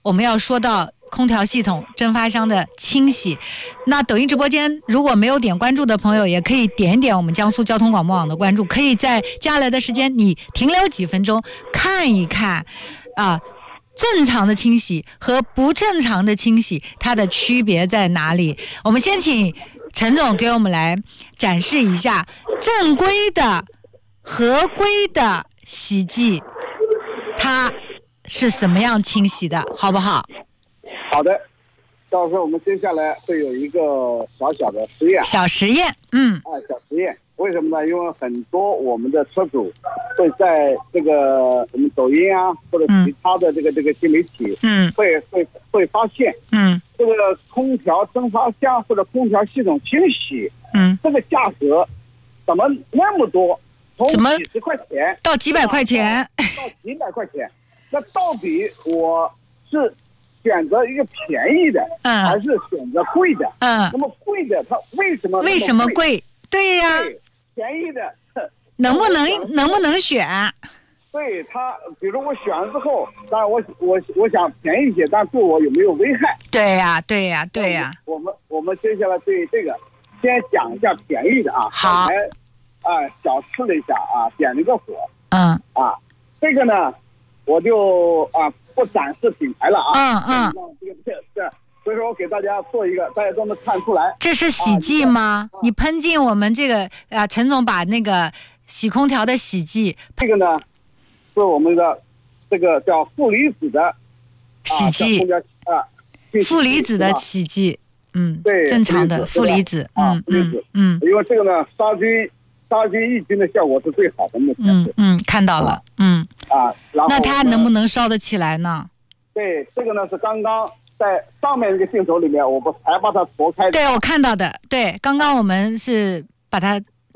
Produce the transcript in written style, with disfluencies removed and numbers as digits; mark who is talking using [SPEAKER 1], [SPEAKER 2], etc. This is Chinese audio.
[SPEAKER 1] 我们要说到空调系统蒸发箱的清洗。那抖音直播间如果没有点关注的朋友，也可以点一点我们江苏交通广播网的关注，可以在接下来的时间你停留几分钟看一看正常的清洗和不正常的清洗它的区别在哪里。我们先请陈总给我们来展示一下正规的合规的洗剂它是什么样清洗的，好不好？
[SPEAKER 2] 好的，到时候我们接下来会有一个小小的实验。
[SPEAKER 1] 小实验，
[SPEAKER 2] 小实验。为什么呢？因为很多我们的车主会在这个我们抖音啊，或者其他的这个新媒体，会发现，这个空调蒸发箱或者空调系统清洗，这个价格怎么那么多？从几十块钱
[SPEAKER 1] 到几百块钱，
[SPEAKER 2] 到几百块钱，那到底我是选择一个便宜的，还是选择贵的？那么贵的它为什么
[SPEAKER 1] 贵？对呀，
[SPEAKER 2] 便宜的
[SPEAKER 1] 能不能选？
[SPEAKER 2] 对他，比如我选了之后，当然我想便宜一些，但对我有没有危害？对呀。我们接下来对这个先讲一下便宜的啊。
[SPEAKER 1] 好。
[SPEAKER 2] 小试了一下点了一个火。这个呢，我就不展示品牌了所以说我给大家做一个，大家都能看出来。
[SPEAKER 1] 这是洗剂吗？你喷进我们这个陈总把那个洗空调的洗剂。
[SPEAKER 2] 这个呢，是我们的这个叫负离子的
[SPEAKER 1] 洗剂。负离子的洗剂，
[SPEAKER 2] 对，
[SPEAKER 1] 正常的负离子，
[SPEAKER 2] 因为这个呢，杀菌抑菌的效果是最好的，目前是。
[SPEAKER 1] 看到了，然后那它能不能烧得起来呢？
[SPEAKER 2] 对，这个呢是刚刚在上面这个镜头里面，我才把它戳开的。
[SPEAKER 1] 对，我看到的。对，刚刚我们是把它